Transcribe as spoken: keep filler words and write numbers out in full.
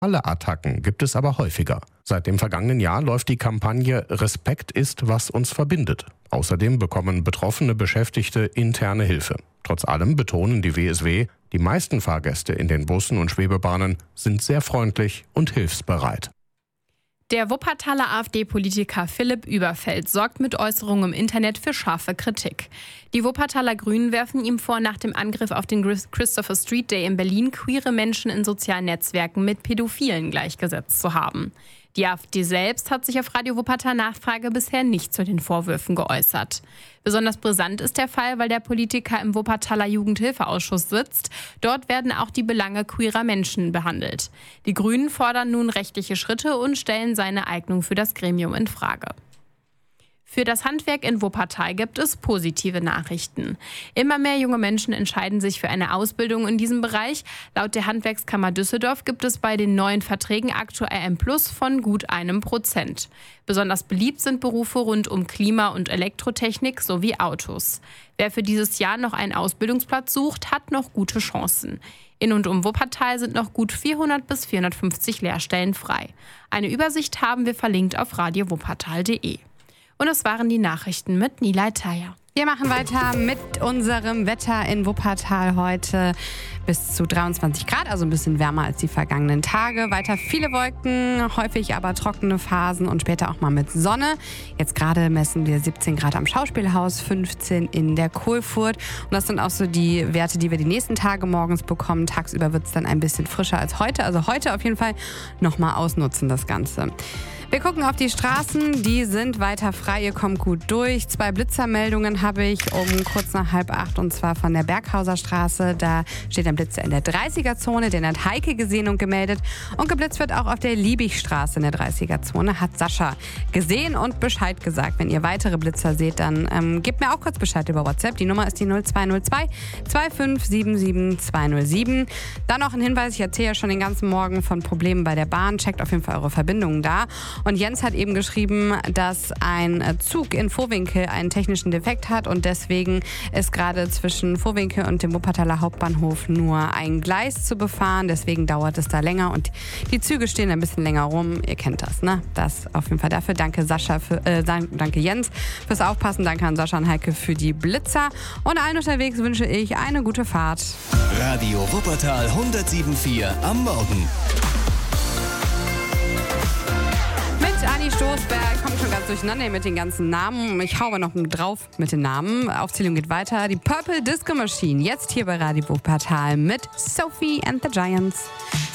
Alle Attacken gibt es aber häufiger. Seit dem vergangenen Jahr läuft die Kampagne Respekt ist, was uns verbindet. Außerdem bekommen betroffene Beschäftigte interne Hilfe. Trotz allem betonen die W S W, die meisten Fahrgäste in den Bussen und Schwebebahnen sind sehr freundlich und hilfsbereit. Der Wuppertaler AfD-Politiker Philipp Überfeld sorgt mit Äußerungen im Internet für scharfe Kritik. Die Wuppertaler Grünen werfen ihm vor, nach dem Angriff auf den Christopher Street Day in Berlin queere Menschen in sozialen Netzwerken mit Pädophilen gleichgesetzt zu haben. Die AfD selbst hat sich auf Radio Wuppertal Nachfrage bisher nicht zu den Vorwürfen geäußert. Besonders brisant ist der Fall, weil der Politiker im Wuppertaler Jugendhilfeausschuss sitzt. Dort werden auch die Belange queerer Menschen behandelt. Die Grünen fordern nun rechtliche Schritte und stellen seine Eignung für das Gremium in Frage. Für das Handwerk in Wuppertal gibt es positive Nachrichten. Immer mehr junge Menschen entscheiden sich für eine Ausbildung in diesem Bereich. Laut der Handwerkskammer Düsseldorf gibt es bei den neuen Verträgen aktuell ein Plus von gut einem Prozent. Besonders beliebt sind Berufe rund um Klima- und Elektrotechnik sowie Autos. Wer für dieses Jahr noch einen Ausbildungsplatz sucht, hat noch gute Chancen. In und um Wuppertal sind noch gut vierhundert bis vierhundertfünfzig Lehrstellen frei. Eine Übersicht haben wir verlinkt auf radio wuppertal punkt de. Und es waren die Nachrichten mit Nilay Thayer. Wir machen weiter mit unserem Wetter in Wuppertal heute bis zu dreiundzwanzig Grad, also ein bisschen wärmer als die vergangenen Tage. Weiter viele Wolken, häufig aber trockene Phasen und später auch mal mit Sonne. Jetzt gerade messen wir siebzehn Grad am Schauspielhaus, fünfzehn in der Kohlfurt. Und das sind auch so die Werte, die wir die nächsten Tage morgens bekommen. Tagsüber wird es dann ein bisschen frischer als heute. Also heute auf jeden Fall nochmal ausnutzen das Ganze. Wir gucken auf die Straßen, die sind weiter frei, ihr kommt gut durch. Zwei Blitzermeldungen habe ich um kurz nach halb acht und zwar von der Berghauser Straße. Da steht ein Blitzer in der dreißiger-Zone, den hat Heike gesehen und gemeldet. Und geblitzt wird auch auf der Liebigstraße in der dreißiger-Zone, hat Sascha gesehen und Bescheid gesagt. Wenn ihr weitere Blitzer seht, dann ähm, gebt mir auch kurz Bescheid über WhatsApp. Die Nummer ist die null zwei null zwei zwei fünf sieben sieben zwei null sieben. Dann noch ein Hinweis, ich erzähle ja schon den ganzen Morgen von Problemen bei der Bahn. Checkt auf jeden Fall eure Verbindungen da. Und Jens hat eben geschrieben, dass ein Zug in Vohwinkel einen technischen Defekt hat und deswegen ist gerade zwischen Vohwinkel und dem Wuppertaler Hauptbahnhof nur ein Gleis zu befahren. Deswegen dauert es da länger und die Züge stehen ein bisschen länger rum. Ihr kennt das, ne? Das auf jeden Fall dafür. Danke Sascha, für, äh, danke Jens fürs Aufpassen. Danke an Sascha und Heike für die Blitzer. Und allen unterwegs wünsche ich eine gute Fahrt. Radio Wuppertal hundertsieben Komma vier am Morgen. Ali Stoßberg kommt schon ganz durcheinander mit den ganzen Namen. Ich hau aber noch drauf mit den Namen. Aufzählung geht weiter. Die Purple Disco Machine, jetzt hier bei Radio Wuppertal mit Sophie and the Giants.